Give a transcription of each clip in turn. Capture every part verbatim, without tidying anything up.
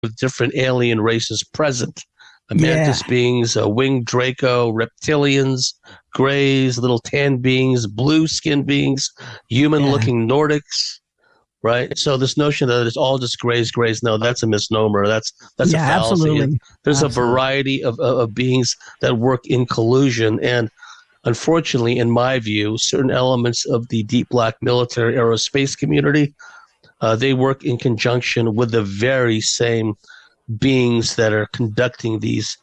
of different alien races present. Uh, mantis Yeah. beings, uh, winged Draco, reptilians, grays, little tan beings, blue skin beings, human-looking Nordics. Right. So this notion that it's all just grays, grays, no, that's a misnomer. That's that's a Yeah, fallacy. absolutely. There's Absolutely. a variety of, of, of beings that work in collusion. And unfortunately, in my view, certain elements of the deep black military aerospace community, uh, they work in conjunction with the very same beings that are conducting these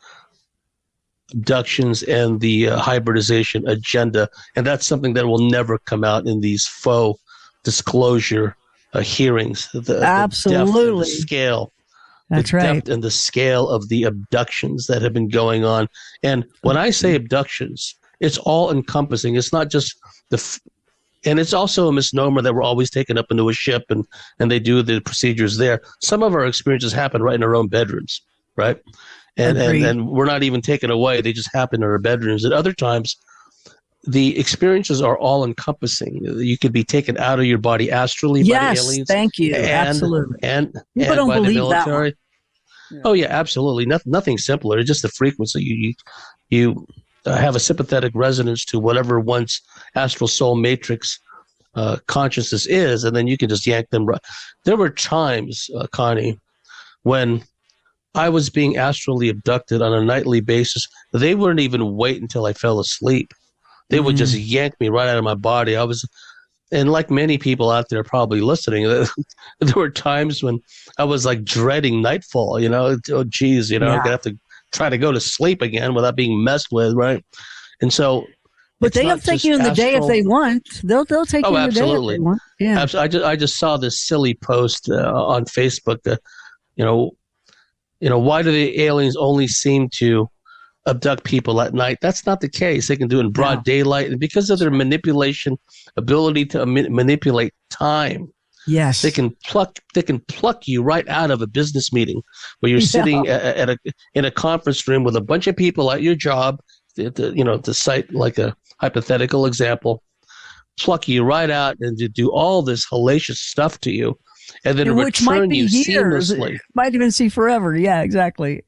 abductions and the uh, hybridization agenda. And that's something that will never come out in these faux disclosure uh, hearings. The, the depth and Absolutely. the scale, That's the right. depth and the scale of the abductions that have been going on. And when I say abductions, it's all encompassing. It's not just the, f- and it's also a misnomer that we're always taken up into a ship and, and they do the procedures there. Some of our experiences happen right in our own bedrooms, right? And, and, Agreed. and we're not even taken away. They just happen in our bedrooms. At other times, the experiences are all encompassing. You could be taken out of your body astrally by the Yes, aliens. thank you. And, Absolutely. And, People and don't by the believe that military. one. Oh, yeah, absolutely. No, nothing simpler. It's just the frequency. You, you, you uh, have a sympathetic resonance to whatever one's astral soul matrix uh, consciousness is, and then you can just yank them. Right. There were times, uh, Connie, when I was being astrally abducted on a nightly basis. They wouldn't even wait until I fell asleep. They would just yank me right out of my body. I was, and like many people out there probably listening, there were times when I was like dreading nightfall, you know, oh, geez, you know, Yeah. I'm going to have to try to go to sleep again without being messed with, right? And so, But it's they'll not take just you in the day if astral- they want. They'll they'll take Oh, you in the day absolutely. if they want. Yeah. Abs- I just, I just saw this silly post uh, on Facebook that, you know, you know, why do the aliens only seem to abduct people at night? That's not the case. They can do it in broad No. daylight, and because of their manipulation ability to ma- manipulate time, Yes. they can pluck they can pluck you right out of a business meeting where you're Yeah. sitting at, at a in a conference room with a bunch of people at your job. To, to, you know, to cite like a hypothetical example, pluck you right out and to do all this hellacious stuff to you, and then Which might return be you years. seamlessly. Might even see forever. Yeah, exactly.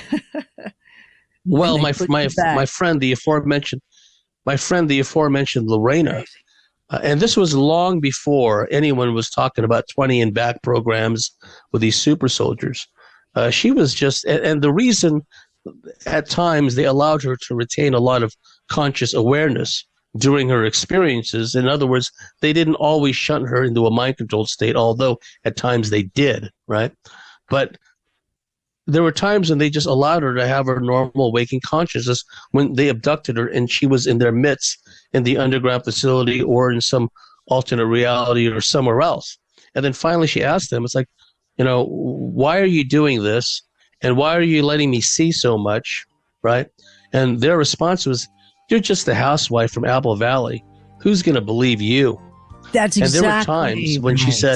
Well, And they my put my you back. my friend, the aforementioned, my friend, the aforementioned Lorena, uh, and this was long before anyone was talking about twenty and back programs with these super soldiers. Uh, she was just, and, and the reason, at times they allowed her to retain a lot of conscious awareness during her experiences. In other words, they didn't always shunt her into a mind controlled state, although at times they did, right? But there were times when they just allowed her to have her normal waking consciousness when they abducted her and she was in their midst in the underground facility or in some alternate reality or somewhere else. And then finally she asked them, it's like, you know, why are you doing this? And why are you letting me see so much, right? And their response was, you're just the housewife from Apple Valley. Who's going to believe you? That's And exactly. there were times when she right. said,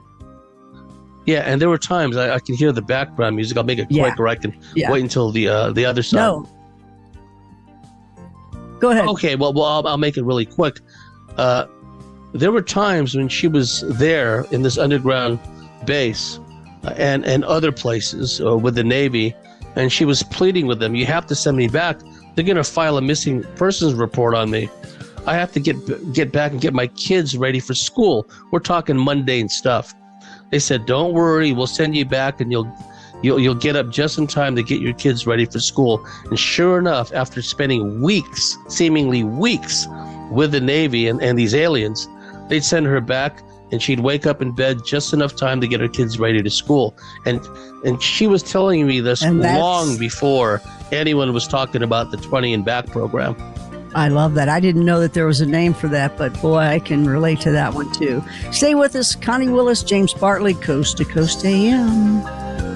yeah, and there were times I, I can hear the background music. I'll make it Yeah. quick, or I can Yeah. wait until the uh, the other side. No. Go ahead. Okay, well, well, I'll, I'll make it really quick. Uh, there were times when she was there in this underground base uh, and and other places uh, with the Navy, and she was pleading with them, "You have to send me back. They're going to file a missing persons report on me. I have to get get back and get my kids ready for school." We're talking mundane stuff. They said, "Don't worry, we'll send you back, and you'll you'll you'll get up just in time to get your kids ready for school." And sure enough, after spending weeks, seemingly weeks, with the Navy and, and these aliens, they'd send her back, and she'd wake up in bed just enough time to get her kids ready to school. And and she was telling me this And that's- long before anyone was talking about the twenty and back program. I love that. I didn't know that there was a name for that, but boy, I can relate to that one too. Stay with us. Connie Willis, James Bartley, Coast to Coast A M.